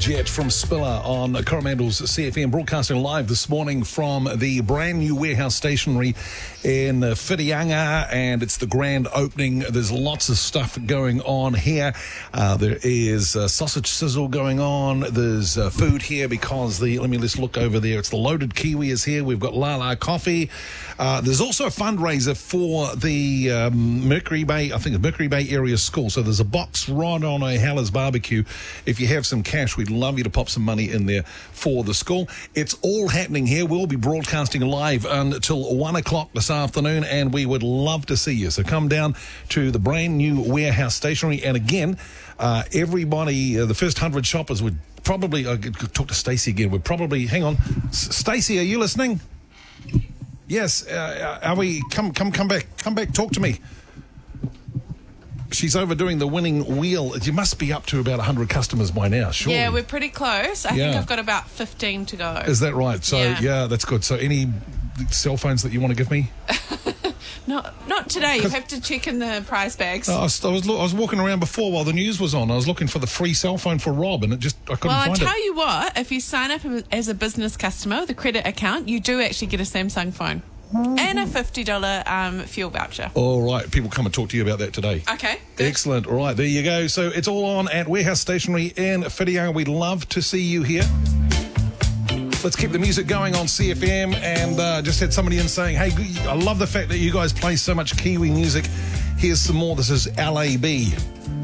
Jet from Spiller on Coromandel's CFM, broadcasting live this morning from the brand new Warehouse Stationery in Whitianga, and it's the grand opening. There's lots of stuff going on here. There is sausage sizzle going on. There's food here because let me just look over there. It's the Loaded Kiwi is here. We've got Lala Coffee. There's also a fundraiser for the Mercury Bay, I think it's Mercury Bay Area School. So there's a box right on a Haller's Barbecue. If you have some cash, we'd love you to pop some money in there for the school. It's all happening here. We'll be broadcasting live until 1 o'clock this afternoon, and we would love to see you. So come down to the brand new Warehouse Stationery. And again, everybody, the first 100 shoppers would probably, talk to Stacey again, would probably, hang on. Stacey, are you listening? Yes, are we, come back, talk to me. She's overdoing the winning wheel. You must be up to about 100 customers by now, surely. Yeah, we're pretty close. I think I've got about 15 to go. Is that right? So, yeah, that's good. So any cell phones that you want to give me? Not today. You have to check in the prize bags. I was walking around before while the news was on. I was looking for the free cell phone for Rob, and I couldn't find it. Well, I tell you what, if you sign up as a business customer with a credit account, you do actually get a Samsung phone. And a $50 fuel voucher. All right. People come and talk to you about that today. Okay. Good. Excellent. All right. There you go. So it's all on at Warehouse Stationery in Whitianga. We'd love to see you here. Let's keep the music going on CFM. And just had somebody in saying, hey, I love the fact that you guys play so much Kiwi music. Here's some more. This is LAB.